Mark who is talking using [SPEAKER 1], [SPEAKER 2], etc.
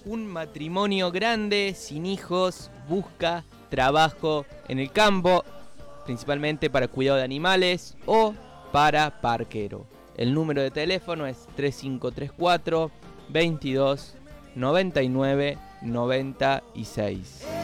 [SPEAKER 1] un matrimonio grande, sin hijos, busca trabajo en el campo, principalmente para cuidado de animales o para parquero. El número de teléfono es 3534 22 99 96.